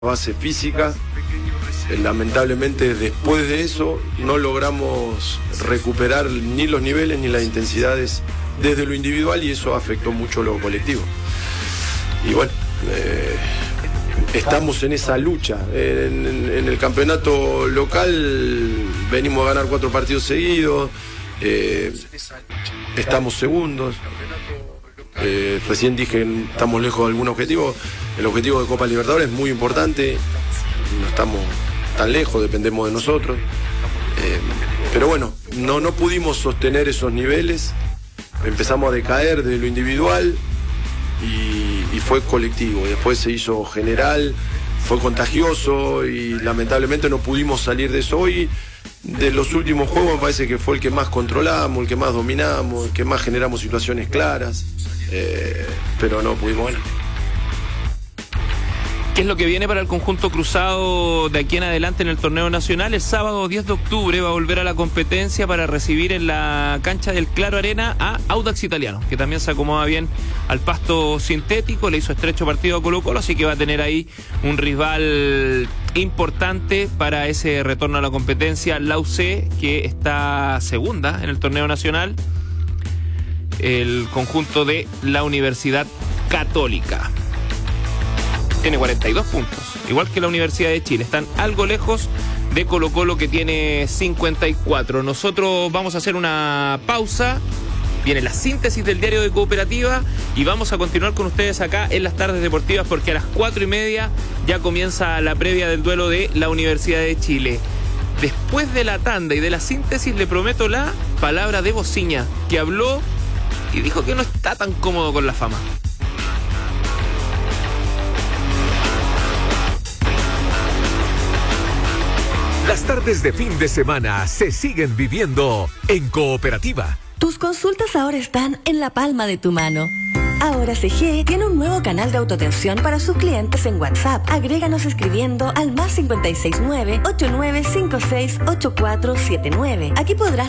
base física. Lamentablemente después de eso no logramos recuperar ni los niveles ni las intensidades desde lo individual, y eso afectó mucho lo colectivo. Y bueno, estamos en esa lucha. En el campeonato local venimos a ganar 4 partidos seguidos, estamos segundos. Recién dije que estamos lejos de algún objetivo. El objetivo de Copa Libertadores es muy importante, no estamos tan lejos, dependemos de nosotros, pero bueno, no pudimos sostener esos niveles, empezamos a decaer de lo individual y fue colectivo, y después se hizo general, fue contagioso y lamentablemente no pudimos salir de eso. Hoy, de los últimos juegos, me parece que fue el que más controlamos, el que más dominamos, el que más generamos situaciones claras, pero no pudimos ganar. ¿Qué es lo que viene para el conjunto cruzado de aquí en adelante en el torneo nacional? El sábado 10 de octubre va a volver a la competencia para recibir en la cancha del Claro Arena a Audax Italiano, que también se acomoda bien al pasto sintético, le hizo estrecho partido a Colo-Colo, así que va a tener ahí un rival importante para ese retorno a la competencia. La UC, que está segunda en el torneo nacional, el conjunto de la Universidad Católica. Tiene 42 puntos, igual que la Universidad de Chile. Están algo lejos de Colo-Colo, que tiene 54. Nosotros vamos a hacer una pausa. Viene la síntesis del diario de Cooperativa y vamos a continuar con ustedes acá en las tardes deportivas, porque a las 4:30 ya comienza la previa del duelo de la Universidad de Chile. Después de la tanda y de la síntesis, le prometo la palabra de Bociña, que habló y dijo que no está tan cómodo con la fama. Las tardes de fin de semana se siguen viviendo en Cooperativa. Tus consultas ahora están en la palma de tu mano. Ahora CG tiene un nuevo canal de autoatención para sus clientes en WhatsApp. Agréganos escribiendo al +569-8956-8479. Aquí podrás